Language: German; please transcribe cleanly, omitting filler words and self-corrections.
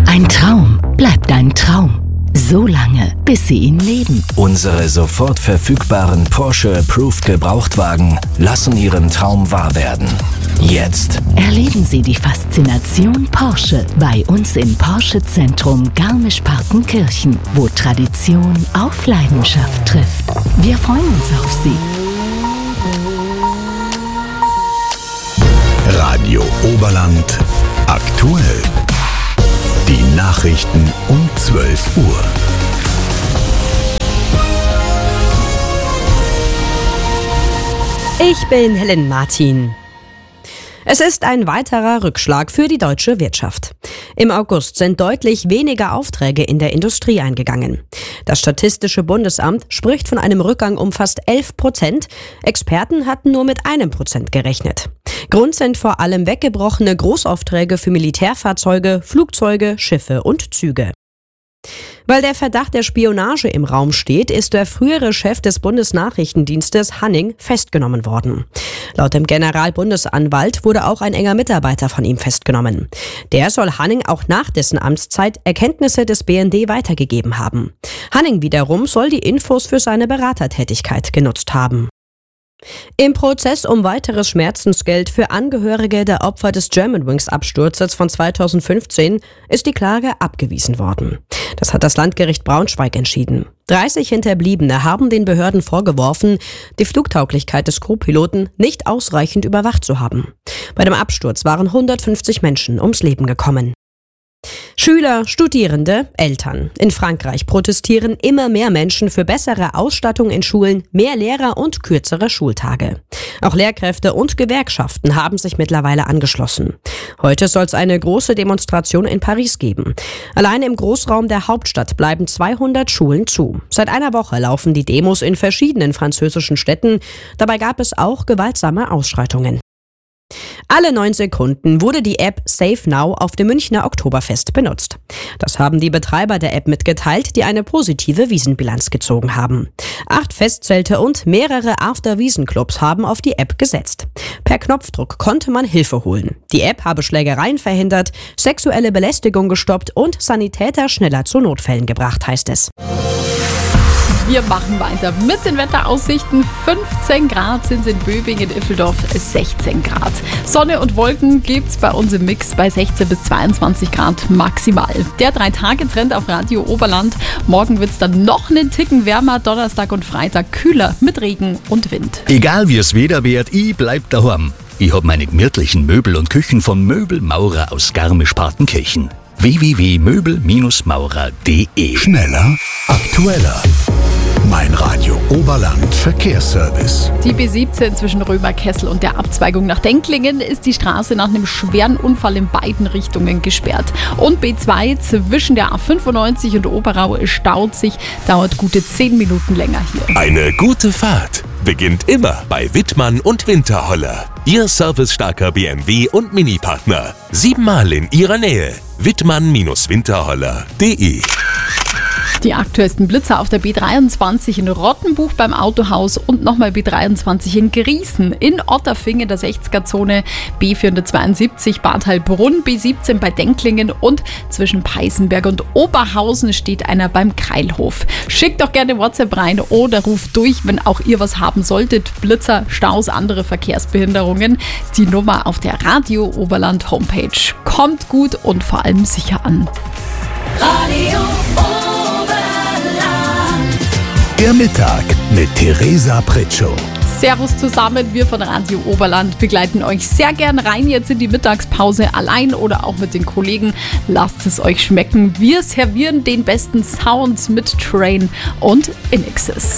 Ein Traum bleibt ein Traum. So lange, bis Sie ihn leben. Unsere sofort verfügbaren Porsche Approved Gebrauchtwagen lassen Ihren Traum wahr werden. Jetzt Erleben Sie die Faszination Porsche bei uns im Porsche Zentrum Garmisch-Partenkirchen, wo Tradition auf Leidenschaft trifft. Wir freuen uns auf Sie. Radio Oberland aktuell. Die Nachrichten um 12 Uhr. Ich bin Helen Martin. Es ist ein weiterer Rückschlag für die deutsche Wirtschaft. Im August sind deutlich weniger Aufträge in der Industrie eingegangen. Das Statistische Bundesamt spricht von einem Rückgang um fast 11%. Experten hatten nur mit 1% gerechnet. Grund sind vor allem weggebrochene Großaufträge für Militärfahrzeuge, Flugzeuge, Schiffe und Züge. Weil der Verdacht der Spionage im Raum steht, ist der frühere Chef des Bundesnachrichtendienstes Hanning festgenommen worden. Laut dem Generalbundesanwalt wurde auch ein enger Mitarbeiter von ihm festgenommen. Der soll Hanning auch nach dessen Amtszeit Erkenntnisse des BND weitergegeben haben. Hanning wiederum soll die Infos für seine Beratertätigkeit genutzt haben. Im Prozess um weiteres Schmerzensgeld für Angehörige der Opfer des Germanwings-Absturzes von 2015 ist die Klage abgewiesen worden. Das hat das Landgericht Braunschweig entschieden. 30 Hinterbliebene haben den Behörden vorgeworfen, die Flugtauglichkeit des Co-Piloten nicht ausreichend überwacht zu haben. Bei dem Absturz waren 150 Menschen ums Leben gekommen. Schüler, Studierende, Eltern. In Frankreich protestieren immer mehr Menschen für bessere Ausstattung in Schulen, mehr Lehrer und kürzere Schultage. Auch Lehrkräfte und Gewerkschaften haben sich mittlerweile angeschlossen. Heute soll es eine große Demonstration in Paris geben. Allein im Großraum der Hauptstadt bleiben 200 Schulen zu. Seit einer Woche laufen die Demos in verschiedenen französischen Städten. Dabei gab es auch gewaltsame Ausschreitungen. Alle 9 Sekunden wurde die App Save Now auf dem Münchner Oktoberfest benutzt. Das haben die Betreiber der App mitgeteilt, die eine positive Wiesenbilanz gezogen haben. 8 Festzelte und mehrere After-Wiesen-Clubs haben auf die App gesetzt. Per Knopfdruck konnte man Hilfe holen. Die App habe Schlägereien verhindert, sexuelle Belästigung gestoppt und Sanitäter schneller zu Notfällen gebracht, heißt es. Wir machen weiter mit den Wetteraussichten. 15 Grad sind es in Böbingen, Iffeldorf 16 Grad. Sonne und Wolken gibt's bei uns im Mix bei 16 bis 22 Grad maximal. Der 3-Tage-Trend auf Radio Oberland. Morgen wird's dann noch einen Ticken wärmer. Donnerstag und Freitag kühler mit Regen und Wind. Egal wie es Wetter wird, ich bleib daheim. Ich hab meine gemütlichen Möbel und Küchen von Möbelmaurer aus Garmisch-Partenkirchen. www.möbel-maurer.de. Schneller, aktueller. Mein Radio Oberland Verkehrsservice. Die B17 zwischen Römerkessel und der Abzweigung nach Denklingen ist die Straße nach einem schweren Unfall in beiden Richtungen gesperrt. Und B2 zwischen der A95 und Oberau staut sich, dauert gute 10 Minuten länger hier. Eine gute Fahrt beginnt immer bei Wittmann und Winterholler. Ihr servicestarker BMW und Mini-Partner. 7-mal in Ihrer Nähe. Wittmann-Winterholler.de. Die aktuellsten Blitzer auf der B23 in Rottenbuch beim Autohaus und nochmal B23 in Griesen, in Otterfing in der 60er-Zone, B472 Bad Heilbrunn, B17 bei Denklingen und zwischen Peißenberg und Oberhausen steht einer beim Keilhof. Schickt doch gerne WhatsApp rein oder ruft durch, wenn auch ihr was haben solltet. Blitzer, Staus, andere Verkehrsbehinderungen. Die Nummer auf der Radio Oberland Homepage. Kommt gut und vor allem sicher an. Radio Der Mittag mit Theresa Pritschow. Servus zusammen, wir von Radio Oberland begleiten euch sehr gern rein jetzt in die Mittagspause, allein oder auch mit den Kollegen. Lasst es euch schmecken. Wir servieren den besten Sound mit Train und Inexis.